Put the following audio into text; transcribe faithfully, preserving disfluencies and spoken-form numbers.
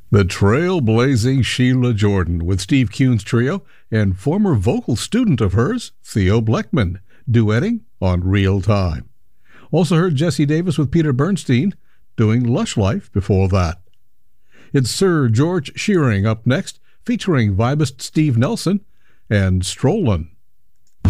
The trailblazing Sheila Jordan with Steve Kuhn's trio and former vocal student of hers, Theo Bleckman, duetting on Real Time. Also heard Jesse Davis with Peter Bernstein doing Lush Life before that. It's Sir George Shearing up next, featuring vibist Steve Nelson and Strollin'.